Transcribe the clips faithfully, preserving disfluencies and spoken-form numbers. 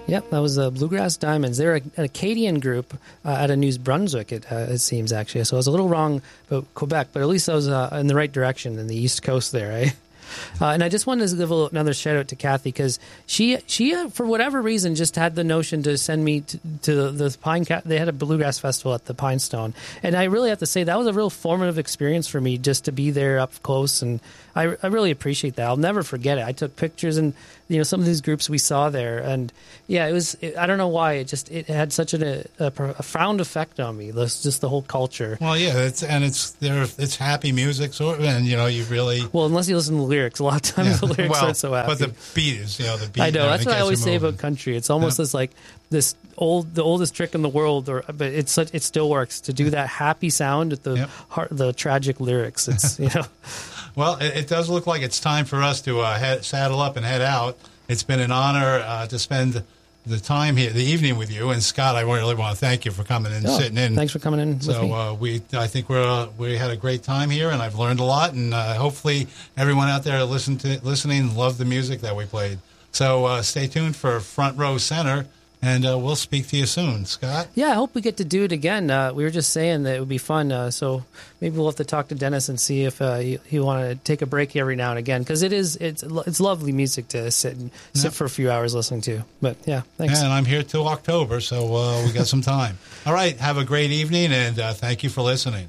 Yep, that was the Bluegrass Diamonds. They're a, an Acadian group uh, out of New Brunswick, it, uh, it seems, actually. So I was a little wrong about Quebec, but at least I was uh, in the right direction in the East Coast there, eh? Uh, and I just wanted to give a little, another shout out to Kathy because she, she uh, for whatever reason, just had the notion to send me to, to the, the Pine. Ca- they had a bluegrass festival at the Pine Stone, and I really have to say that was a real formative experience for me just to be there up close, and I, I really appreciate that. I'll never forget it. I took pictures and you know some of these groups we saw there, and yeah, it was. It, I don't know why it just it had such a, a, a profound effect on me. This, just the whole culture. Well, yeah, it's and it's there. It's happy music, sort of, and you know you really well unless you listen to the lyrics. A lot of times yeah. the lyrics well, aren't so happy. But the beat is, you know, the beat. I know. You know That's what I always say moving. about country. It's almost yeah. this like this old, the oldest trick in the world, or but it's such, it still works to do that happy sound with the yep. heart, the tragic lyrics. It's you know. Well, it, it does look like it's time for us to uh, head, saddle up and head out. It's been an honor uh, to spend the time here, the evening with you. And Scott, I really want to thank you for coming in and oh, sitting in. Thanks for coming in. So with me. Uh, we, I think we're uh, we had a great time here, and I've learned a lot. And uh, hopefully, everyone out there listen to listening loved the music that we played. So uh, stay tuned for Front Row Center. And uh, we'll speak to you soon, Scott. Yeah, I hope we get to do it again. Uh, we were just saying that it would be fun, uh, so maybe we'll have to talk to Dennis and see if uh, he, he want to take a break every now and again because it is it's it's lovely music to sit and sit yep. for a few hours listening to. But yeah, thanks. Yeah, and I'm here till October, so uh, we got some time. All right, have a great evening, and uh, thank you for listening.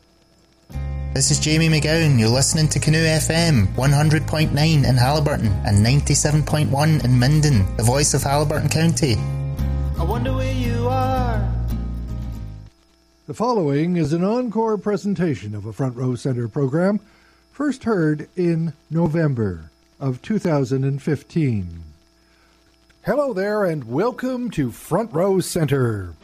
This is Jamie McGowan. You're listening to Canoe F M, one hundred point nine in Haliburton and ninety-seven point one in Minden, the voice of Haliburton County. I wonder where you are. The following is an encore presentation of a Front Row Center program, first heard in November of two thousand fifteen. Hello there, and welcome to Front Row Center.